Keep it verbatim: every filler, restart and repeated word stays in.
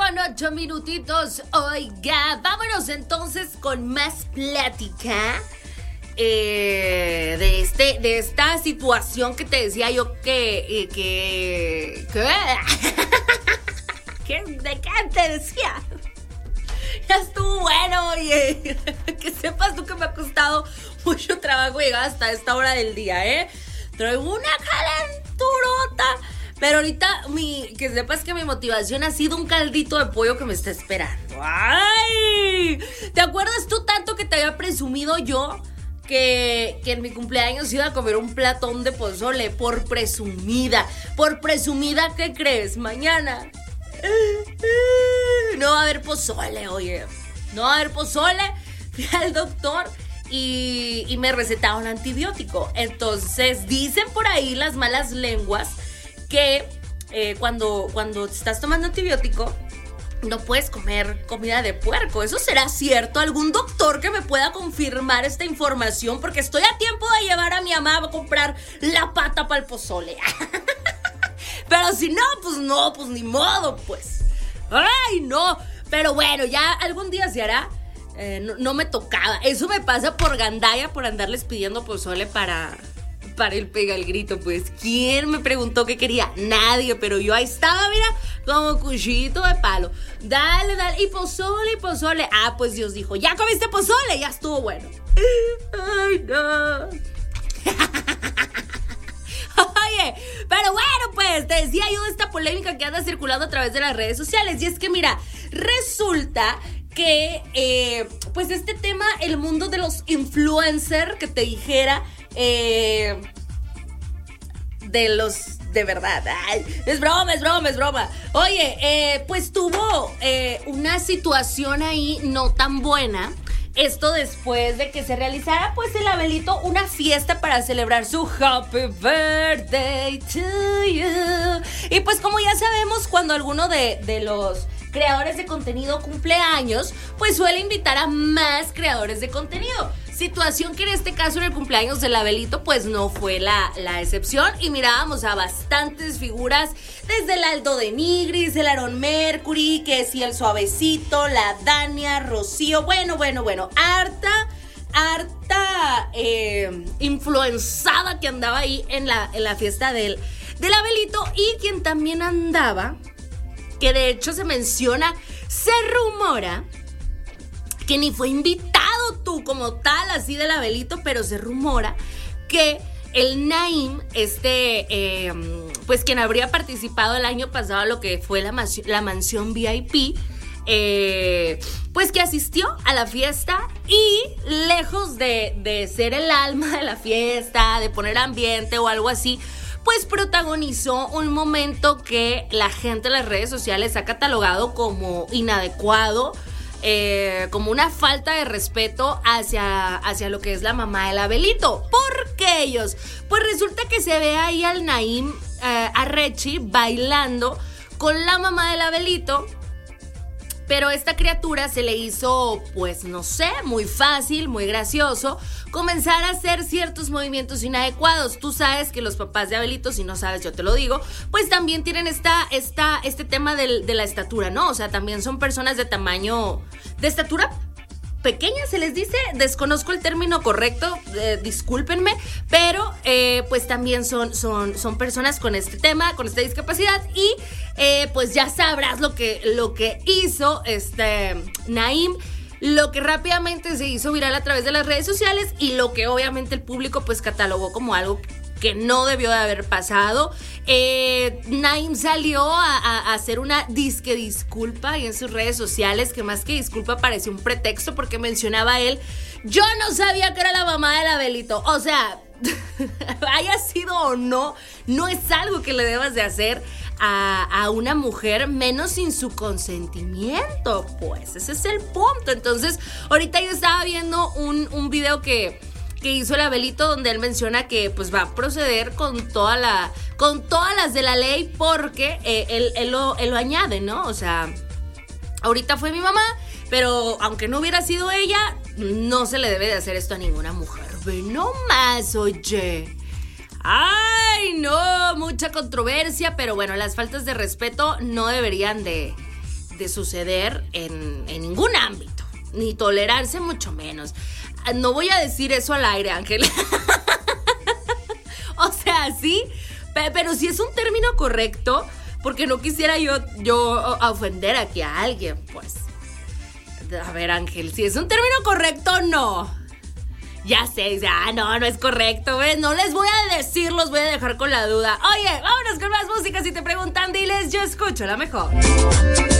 con ocho minutitos. Oiga, vámonos entonces con más plática eh, de este, de esta situación que te decía yo que, eh, que, que, ¿Qué, ¿de qué te decía? Ya estuvo bueno, oye. Que sepas tú que me ha costado mucho trabajo llegar hasta esta hora del día, ¿eh? Traigo una calenturota. Pero ahorita, mi, que sepas que mi motivación ha sido un caldito de pollo que me está esperando. ¡Ay! ¿Te acuerdas tú tanto que te había presumido yo que, que en mi cumpleaños iba a comer un platón de pozole? Por presumida. Por presumida, ¿qué crees? Mañana no va a haber pozole, oye. No va a haber pozole. Fui al doctor y, y me recetaron antibiótico. Entonces, dicen por ahí las malas lenguas que eh, cuando, cuando estás tomando antibiótico no puedes comer comida de puerco. ¿Eso será cierto? ¿Algún doctor que me pueda confirmar esta información? Porque estoy a tiempo de llevar a mi mamá a comprar la pata para el pozole. Pero si no, pues no, pues ni modo, pues. ¡Ay, no! Pero bueno, ya algún día se hará. Eh, no, no me tocaba. Eso me pasa por gandalla, por andarles pidiendo pozole para... para el pega el grito, pues. ¿Quién me preguntó qué quería? Nadie, pero yo ahí estaba, mira, como cuchillito de palo. Dale, dale, y pozole, y pozole. Ah, pues Dios dijo, ya comiste pozole, ya estuvo bueno. Ay, no. Oye, pero bueno, pues, te decía yo de esta polémica que anda circulando a través de las redes sociales. Y es que, mira, resulta que, eh, pues, este tema, el mundo de los influencers, que te dijera... Eh, de los de verdad, ay, es broma, es broma, es broma. Oye, eh, pues tuvo eh, una situación ahí no tan buena. Esto después de que se realizara, pues, el Abelito una fiesta para celebrar su Happy Birthday to you. Y pues, como ya sabemos, cuando alguno de, de los creadores de contenido cumple años, pues suele invitar a más creadores de contenido. Situación que en este caso, en el cumpleaños del Abelito, pues no fue la, la excepción. Y mirábamos a bastantes figuras, desde el Aldo de Nigris, el Aaron Mercury, que sí, el Suavecito, la Dania, Rocío. Bueno, bueno, bueno, harta, harta eh, influenzada que andaba ahí en la, en la fiesta del, del Abelito. Y quien también andaba, que de hecho se menciona, se rumora, que ni fue invitado tú como tal, así del Abelito, pero se rumora que el Naim, este, eh, pues quien habría participado el año pasado a lo que fue la, mansión, la mansión V I P, eh, pues que asistió a la fiesta y lejos de, de ser el alma de la fiesta, de poner ambiente o algo así, pues protagonizó un momento que la gente en las redes sociales ha catalogado como inadecuado, Eh, como una falta de respeto hacia, hacia lo que es la mamá del Abelito. ¿Por qué ellos? Pues resulta que se ve ahí al Naim, eh, a Rechi, bailando con la mamá del Abelito. Pero esta criatura se le hizo, pues no sé, muy fácil, muy gracioso comenzar a hacer ciertos movimientos inadecuados. Tú sabes que los papás de Abelito, si no sabes yo te lo digo, pues también tienen esta, esta, este tema del, de la estatura, ¿no? O sea, también son personas de tamaño, de estatura pequeña, se les dice, desconozco el término correcto, eh, discúlpenme, pero eh, pues también son, son, son personas con este tema, con esta discapacidad y eh, pues ya sabrás lo que, lo que hizo este Naim, lo que rápidamente se hizo viral a través de las redes sociales y lo que obviamente el público pues catalogó como algo que no debió de haber pasado. eh, Naim salió a, a, a hacer una disque disculpa y en sus redes sociales, que más que disculpa parecía un pretexto porque mencionaba él, yo no sabía que era la mamá del Abelito. O sea, haya sido o no, no es algo que le debas de hacer a, a una mujer, menos sin su consentimiento, pues ese es el punto. Entonces ahorita yo estaba viendo un, un video que que hizo el Abelito, donde él menciona que pues va a proceder con toda la con todas las de la ley, porque eh, él, él, lo, él lo añade, ¿no? O sea, ahorita fue mi mamá, pero aunque no hubiera sido ella, no se le debe de hacer esto a ninguna mujer. Ve nomás, oye. Ay, no, mucha controversia, pero bueno, las faltas de respeto no deberían de de suceder en, en ningún ámbito, ni tolerarse mucho menos. No voy a decir eso al aire, Ángel. O sea, sí, pero si es un término correcto, porque no quisiera yo, yo ofender aquí a alguien, pues. A ver, Ángel, si es un término correcto, no. Ya sé, dice, ah, no, no es correcto, ¿ves? No les voy a decir, los voy a dejar con la duda. Oye, vámonos con más música. Si te preguntan, diles, yo escucho la mejor.